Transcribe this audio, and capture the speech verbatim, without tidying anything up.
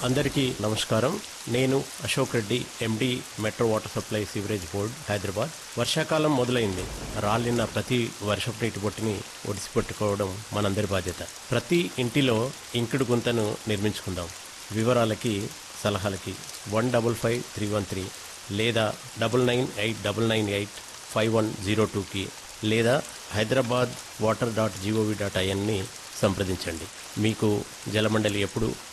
అందరికీ నమస్కారం. నేను అశోక్ రెడ్డి, ఎండి, metro water supply sewerage board, Hyderabad. వర్షాకాలం మొదలైంది. రాలిన ప్రతి వర్షపు నీటి బొట్టుని ఒడిసిపెట్టుకోవడం మనందరి బాధ్యత. ప్రతి ఇంటిలో ఇంకుడు గుంతను నిర్మించుకుందాం. వివరాలకి, సలహాలకి one double five three one three లేదా double nine eight double nine eight five one zero టూకి లేదా Hyderabad water dot GOV dot ఐఎన్ని సంప్రదించండి. మీకు జలమండలి ఎప్పుడు